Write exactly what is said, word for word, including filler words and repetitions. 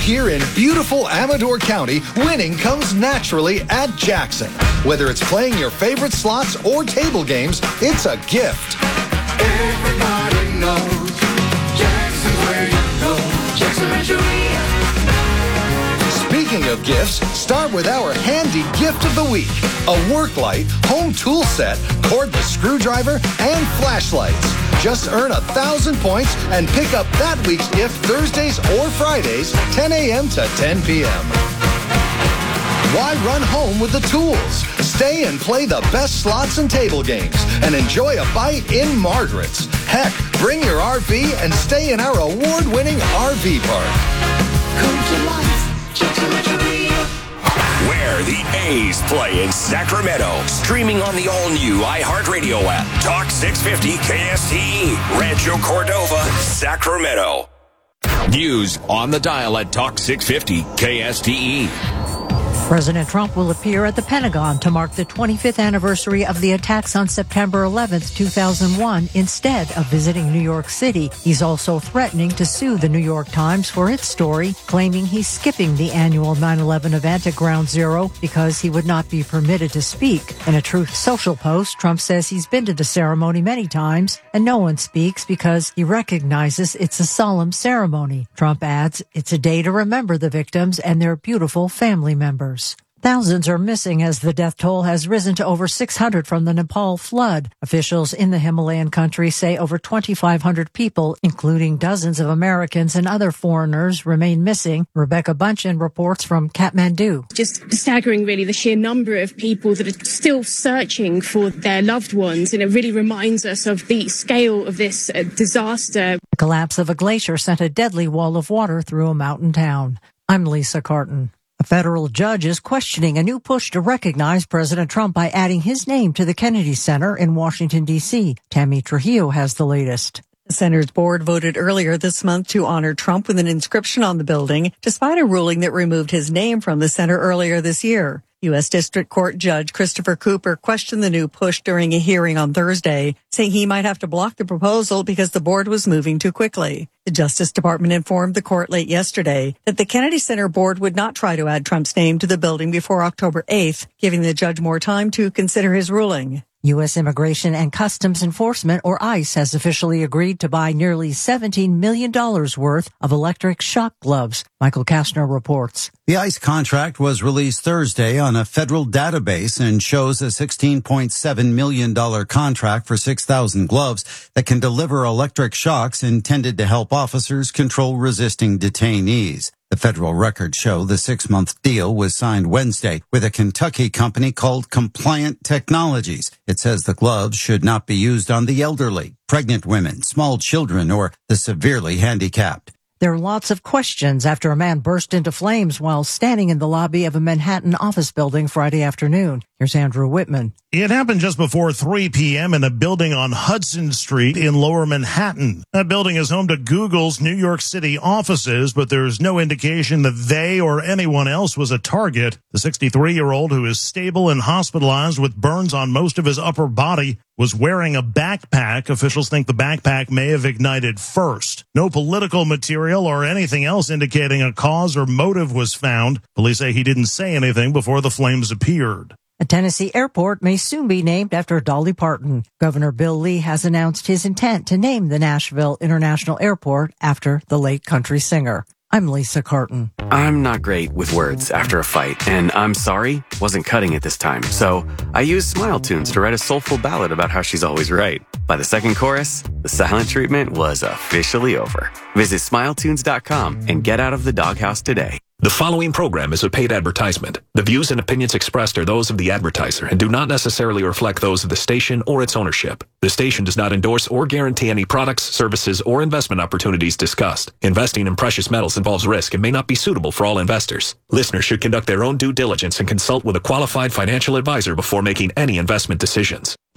Here in beautiful Amador County, winning comes naturally at Jackson. Whether it's playing your favorite slots or table games, it's a gift. Everybody knows Jackson's where you go. Jackson Rancheria. Speaking of gifts, start with our handy gift of the week. A work light, home tool set, cordless screwdriver, and flashlights. Just earn a thousand points and pick up that week's gift Thursdays or Fridays, ten a.m. to ten p.m. Why run home with the tools? Stay and play the best slots and table games and enjoy a bite in Margaret's. Heck, bring your R V and stay in our award-winning R V park. Come to life, Jackson Rancheria. Where the A's play in Sacramento. Streaming on the all-new iHeartRadio app. Talk six fifty K S T E. Rancho Cordova, Sacramento. News on the dial at Talk six fifty K S T E. President Trump will appear at the Pentagon to mark the twenty-fifth anniversary of the attacks on September eleventh, two thousand one, instead of visiting New York City. He's also threatening to sue the New York Times for its story, claiming he's skipping the annual nine eleven event at Ground Zero because he would not be permitted to speak. In a Truth Social post, Trump says he's been to the ceremony many times, and no one speaks because he recognizes it's a solemn ceremony. Trump adds, it's a day to remember the victims and their beautiful family members. Thousands are missing as the death toll has risen to over six hundred from the Nepal flood. Officials in the Himalayan country say over twenty-five hundred people, including dozens of Americans and other foreigners, remain missing. Rebecca Bunchen reports from Kathmandu. Just staggering, really, the sheer number of people that are still searching for their loved ones. And it really reminds us of the scale of this uh, disaster. The collapse of a glacier sent a deadly wall of water through a mountain town. I'm Lisa Carton. A federal judge is questioning a new push to recognize President Trump by adding his name to the Kennedy Center in Washington, D C Tammy Trujillo has the latest. The center's board voted earlier this month to honor Trump with an inscription on the building, despite a ruling that removed his name from the center earlier this year. U S. District Court Judge Christopher Cooper questioned the new push during a hearing on Thursday, saying he might have to block the proposal because the board was moving too quickly. The Justice Department informed the court late yesterday that the Kennedy Center board would not try to add Trump's name to the building before October eighth, giving the judge more time to consider his ruling. U S. Immigration and Customs Enforcement, or ICE, has officially agreed to buy nearly seventeen million dollars worth of electric shock gloves. Michael Kastner reports. The ICE contract was released Thursday on a federal database and shows a sixteen point seven million dollars contract for six thousand gloves that can deliver electric shocks intended to help officers control resisting detainees. The federal records show the six-month deal was signed Wednesday with a Kentucky company called Compliant Technologies. It says the gloves should not be used on the elderly, pregnant women, small children, or the severely handicapped. There are lots of questions after a man burst into flames while standing in the lobby of a Manhattan office building Friday afternoon. Here's Andrew Whitman. It happened just before three p.m. in a building on Hudson Street in Lower Manhattan. That building is home to Google's New York City offices, but there's no indication that they or anyone else was a target. The sixty-three-year-old, who is stable and hospitalized with burns on most of his upper body, was wearing a backpack. Officials think the backpack may have ignited first. No political material or anything else indicating a cause or motive was found. Police say he didn't say anything before the flames appeared. A Tennessee airport may soon be named after Dolly Parton. Governor Bill Lee has announced his intent to name the Nashville International Airport after the late country singer. I'm Lisa Carton. I'm not great with words after a fight, and I'm sorry wasn't cutting it this time. So I used Smile Tunes to write a soulful ballad about how she's always right. By the second chorus, the silent treatment was officially over. Visit smile tunes dot com and get out of the doghouse today. The following program is a paid advertisement. The views and opinions expressed are those of the advertiser and do not necessarily reflect those of the station or its ownership. The station does not endorse or guarantee any products, services, or investment opportunities discussed. Investing in precious metals involves risk and may not be suitable for all investors. Listeners should conduct their own due diligence and consult with a qualified financial advisor before making any investment decisions.